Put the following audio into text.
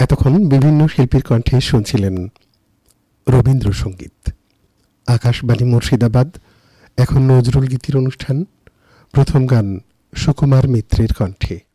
এতক্ষণ বিভিন্ন শিল্পীর কণ্ঠে শুনছিলেন রবীন্দ্রসঙ্গীত। আকাশবাণী মুর্শিদাবাদ। এখন নজরুল গীতির অনুষ্ঠান। প্রথম গান সুকুমার মিত্রের কণ্ঠে।